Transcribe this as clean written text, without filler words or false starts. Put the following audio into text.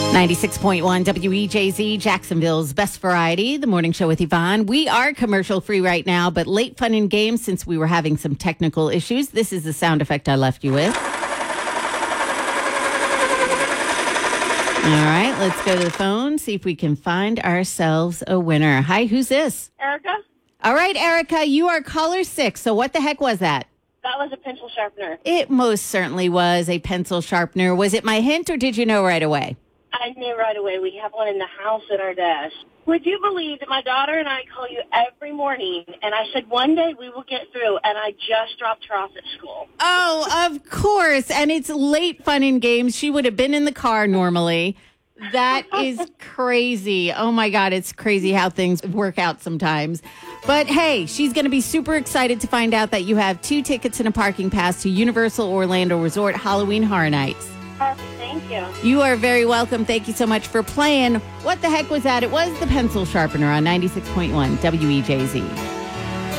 96.1 WEJZ, Jacksonville's best variety, the morning show with Yvonne. We are commercial free right now, but late fun and games since we were having some technical issues. This is the sound effect I left you with. All right, let's go to the phone, see if we can find ourselves a winner. Hi, who's this? Erica? All right, Erica, you are caller 6. So what the heck was that? That was a pencil sharpener. It most certainly was a pencil sharpener. Was it my hint or did you know right away? I knew right away. We have one in the house at our desk. Would you believe that my daughter and I call you every morning, and I said one day we will get through, and I just dropped her off at school. Oh, of course. And it's late fun and games. She would have been in the car normally. That is crazy. Oh, my God. It's crazy how things work out sometimes. But, hey, she's going to be super excited to find out that you have 2 tickets and a parking pass to Universal Orlando Resort Halloween Horror Nights. Thank you. You are very welcome. Thank you so much for playing. What the heck was that? It was the pencil sharpener on 96.1 WEJZ.